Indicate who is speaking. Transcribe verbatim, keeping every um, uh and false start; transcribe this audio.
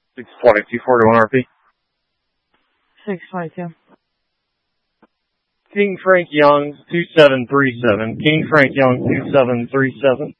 Speaker 1: six twenty-two forty-one R P.
Speaker 2: six twenty-two.
Speaker 1: King Frank Young, two seven three seven. King Frank Young, two seven three seven.